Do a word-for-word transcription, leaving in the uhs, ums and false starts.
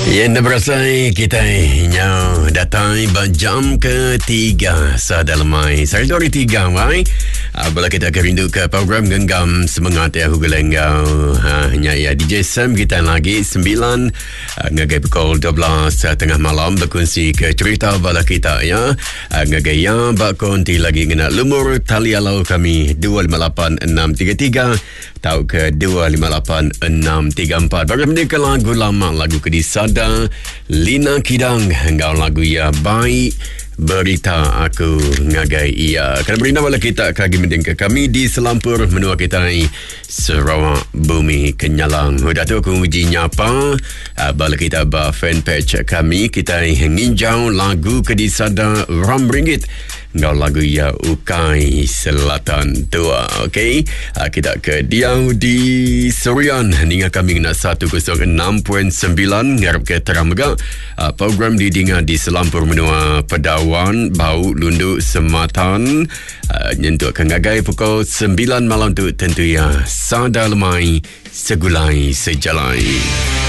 Yang berasai kita nya datang jam ketiga dalam mai. Saya dari tiga mai. Bila kita akan rindu ke program Genggam Semangat ya Hugelenggau. Ha, hanya ya D J Sam kita lagi sembilan ngagai pukul dua belas tengah malam berkongsi ke cerita bala kita ya. Ngagai yang berkonti lagi kena lumur tali alau kami dua lima lapan enam tiga tiga tau ke dua lima lapan enam tiga empat. Baru mendengar lagu lama, lagu Kedisada Lina Kidang, engkau lagu ya baik berita aku ngagai ia. Kerana beri nama kita kagi mendengar kami di Selampur menua kita ni Sarawak Bumi Kenyalang. Sudah tu aku uji nyapa bala kita ba fanpage kami kita nginjau lagu Kedisada Ram Ringgit. Engkau lagu ya Ukai Selatan Tua. Okey, kita ke Diau di Surian hingga kami kena seratus enam perpuluhan sembilan ngarap ke Teramega. Program didinga di Selampur menua Pedawan Bau Lundu Sematan nyentuk ke ngagai pukul sembilan malam tu tentu ya sada lemai segulai sejalai.